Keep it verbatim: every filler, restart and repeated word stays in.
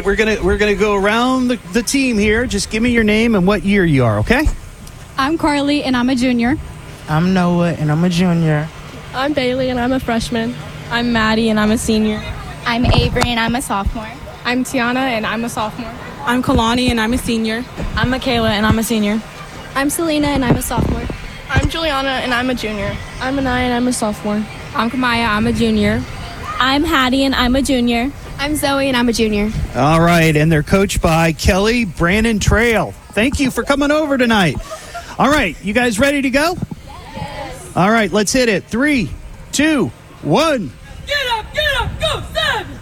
we're gonna we're gonna go around the, the team here. Just give me your name and what year you are, okay? I'm Carly, and I'm a junior. I'm Noah, and I'm a junior. I'm Bailey, and I'm a freshman. I'm Maddie, and I'm a senior. I'm Avery, and I'm a sophomore. I'm Tiana, and I'm a sophomore. I'm Kalani, and I'm a senior. I'm Michaela, and I'm a senior. I'm Selena, and I'm a sophomore. I'm Juliana, and I'm a junior. I'm Anaya, and I'm a sophomore. I'm Kamaya, I'm a junior. I'm Hattie, and I'm a junior. I'm Zoe, and I'm a junior. All right, and they're coached by Kelly Brandon Trail. Thank you for coming over tonight. All right, you guys ready to go? Yes. All right, let's hit it. Three, two, one. Get up, get up, go, seven!